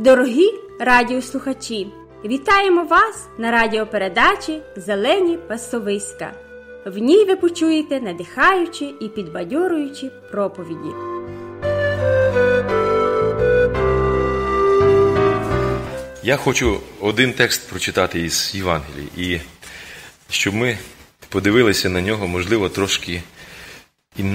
Дорогі радіослухачі, вітаємо вас на радіопередачі «Зелені пасовиська». В ній ви почуєте надихаючі і підбадьорюючі проповіді. Я хочу один текст прочитати із Євангелії, і щоб ми подивилися на нього, можливо, трошки